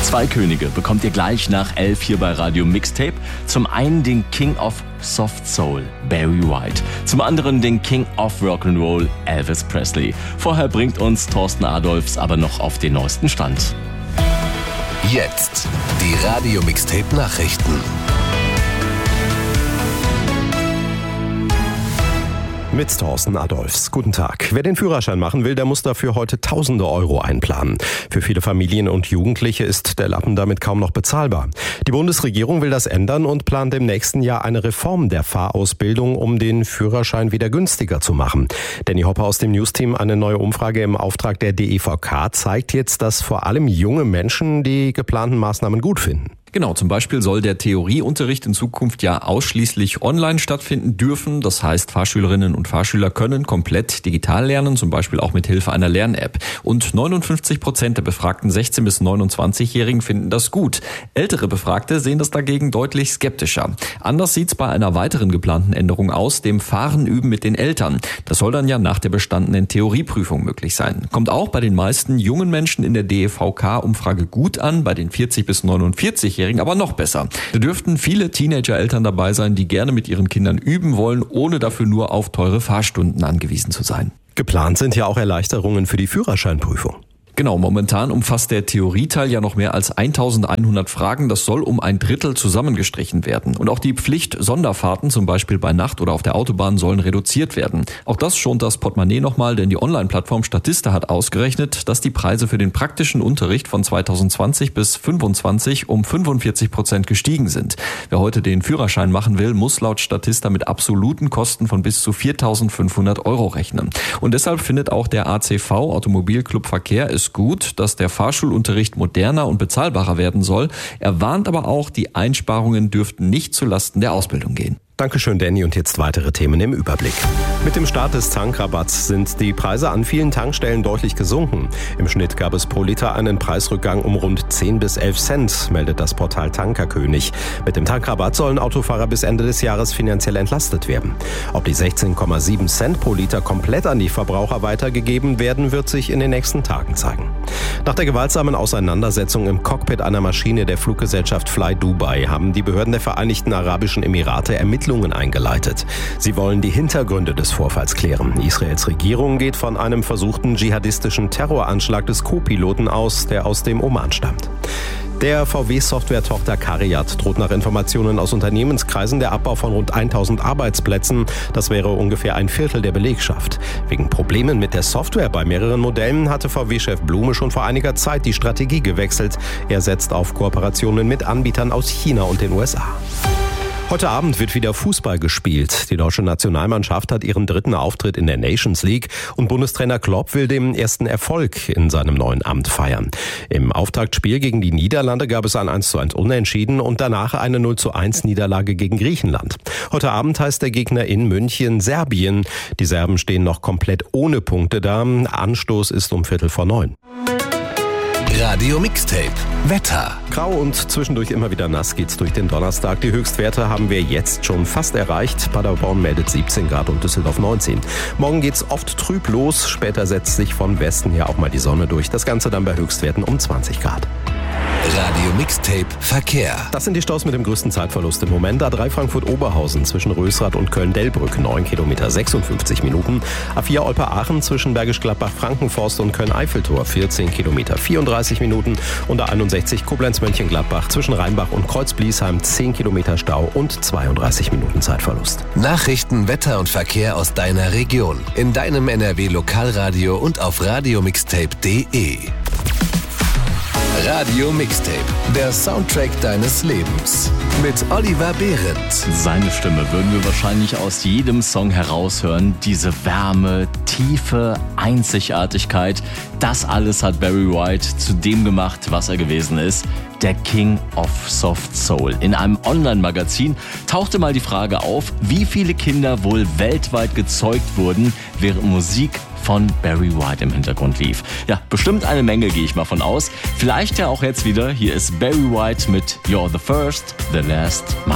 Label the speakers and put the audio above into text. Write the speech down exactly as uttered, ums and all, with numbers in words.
Speaker 1: Zwei Könige bekommt ihr gleich nach elf hier bei Radio Mixtape. Zum einen den King of Soft Soul, Barry White. Zum anderen den King of Rock'n'Roll, Elvis Presley. Vorher bringt uns Thorsten Adolfs aber noch auf den neuesten Stand.
Speaker 2: Jetzt die Radio Mixtape Nachrichten.
Speaker 3: Mit Thorsten Adolfs. Guten Tag. Wer den Führerschein machen will, der muss dafür heute tausende Euro einplanen. Für viele Familien und Jugendliche ist der Lappen damit kaum noch bezahlbar. Die Bundesregierung will das ändern und plant im nächsten Jahr eine Reform der Fahrausbildung, um den Führerschein wieder günstiger zu machen. Danny Hopper aus dem Newsteam, eine neue Umfrage im Auftrag der D E V K zeigt jetzt, dass vor allem junge Menschen die geplanten Maßnahmen gut finden.
Speaker 4: Genau, zum Beispiel soll der Theorieunterricht in Zukunft ja ausschließlich online stattfinden dürfen. Das heißt, Fahrschülerinnen und Fahrschüler können komplett digital lernen, zum Beispiel auch mit Hilfe einer Lern-App. Und neunundfünfzig Prozent der befragten sechzehn- bis neunundzwanzigjährigen finden das gut. Ältere Befragte sehen das dagegen deutlich skeptischer. Anders sieht's bei einer weiteren geplanten Änderung aus, dem Fahren üben mit den Eltern. Das soll dann ja nach der bestandenen Theorieprüfung möglich sein. Kommt auch bei den meisten jungen Menschen in der D E V K-Umfrage gut an, bei den vierzig- bis neunundvierzigjährigen aber noch besser. Da dürften viele Teenager-Eltern dabei sein, die gerne mit ihren Kindern üben wollen, ohne dafür nur auf teure Fahrstunden angewiesen zu sein.
Speaker 3: Geplant sind ja auch Erleichterungen für die Führerscheinprüfung.
Speaker 4: Genau, momentan umfasst der Theorieteil ja noch mehr als eintausendeinhundert Fragen. Das soll um ein Drittel zusammengestrichen werden. Und auch die Pflicht-Sonderfahrten, zum Beispiel bei Nacht oder auf der Autobahn, sollen reduziert werden. Auch das schont das Portemonnaie nochmal, denn die Online-Plattform Statista hat ausgerechnet, dass die Preise für den praktischen Unterricht von zweitausendzwanzig bis fünfundzwanzig um fünfundvierzig Prozent gestiegen sind. Wer heute den Führerschein machen will, muss laut Statista mit absoluten Kosten von bis zu viertausendfünfhundert Euro rechnen. Und deshalb findet auch der A C V, Automobilclub Verkehr, es gut, dass der Fahrschulunterricht moderner und bezahlbarer werden soll. Er warnt aber auch, die Einsparungen dürften nicht zulasten der Ausbildung gehen.
Speaker 3: Dankeschön, Danny. Und jetzt weitere Themen im Überblick. Mit dem Start des Tankrabatts sind die Preise an vielen Tankstellen deutlich gesunken. Im Schnitt gab es pro Liter einen Preisrückgang um rund zehn bis elf Cent, meldet das Portal Tankerkönig. Mit dem Tankrabatt sollen Autofahrer bis Ende des Jahres finanziell entlastet werden. Ob die sechzehn Komma sieben Cent pro Liter komplett an die Verbraucher weitergegeben werden, wird sich in den nächsten Tagen zeigen. Nach der gewaltsamen Auseinandersetzung im Cockpit einer Maschine der Fluggesellschaft Fly Dubai haben die Behörden der Vereinigten Arabischen Emirate Ermittlungen eingeleitet. Sie wollen die Hintergründe des Vorfalls klären. Israels Regierung geht von einem versuchten dschihadistischen Terroranschlag des Co-Piloten aus, der aus dem Oman stammt. Der V W-Software-Tochter CARIAD droht nach Informationen aus Unternehmenskreisen der Abbau von rund tausend Arbeitsplätzen. Das wäre ungefähr ein Viertel der Belegschaft. Wegen Problemen mit der Software bei mehreren Modellen hatte V W-Chef Blume schon vor einiger Zeit die Strategie gewechselt. Er setzt auf Kooperationen mit Anbietern aus China und den U S A. Heute Abend wird wieder Fußball gespielt. Die deutsche Nationalmannschaft hat ihren dritten Auftritt in der Nations League und Bundestrainer Klopp will den ersten Erfolg in seinem neuen Amt feiern. Im Auftaktspiel gegen die Niederlande gab es ein eins zu eins Unentschieden und danach eine null zu eins Niederlage gegen Griechenland. Heute Abend heißt der Gegner in München Serbien. Die Serben stehen noch komplett ohne Punkte da. Anstoß ist um Viertel vor neun.
Speaker 2: Radio Mixtape Wetter.
Speaker 3: Grau und zwischendurch immer wieder nass geht's durch den Donnerstag. Die Höchstwerte haben wir jetzt schon fast erreicht. Paderborn meldet siebzehn Grad und Düsseldorf neunzehn. Morgen geht's oft trüb los. Später setzt sich von Westen her auch mal die Sonne durch. Das Ganze dann bei Höchstwerten um zwanzig Grad.
Speaker 2: Radio Mixtape Verkehr.
Speaker 3: Das sind die Staus mit dem größten Zeitverlust im Moment. A drei Frankfurt-Oberhausen zwischen Rösrath und Köln-Dellbrück, neun Kilometer sechsundfünfzig Minuten. A vier Olpe-Aachen zwischen Bergisch Gladbach-Frankenforst und Köln-Eiffeltor, vierzehn Kilometer vierunddreißig Minuten. Und A einundsechzig Koblenz-Mönchengladbach zwischen Rheinbach und Kreuz-Bliesheim, zehn Kilometer Stau und zweiunddreißig Minuten Zeitverlust.
Speaker 2: Nachrichten, Wetter und Verkehr aus deiner Region. In deinem N R W-Lokalradio und auf radiomixtape punkt de. Radio Mixtape, der Soundtrack deines Lebens. Mit Oliver Behrendt.
Speaker 1: Seine Stimme würden wir wahrscheinlich aus jedem Song heraushören. Diese Wärme, Tiefe, Einzigartigkeit. Das alles hat Barry White zu dem gemacht, was er gewesen ist. Der King of Soft Soul. In einem Online-Magazin tauchte mal die Frage auf, wie viele Kinder wohl weltweit gezeugt wurden, während Musik von Barry White im Hintergrund lief. Ja, bestimmt eine Menge, gehe ich mal von aus. Vielleicht ja auch jetzt wieder. Hier ist Barry White mit You're the First, the Last, My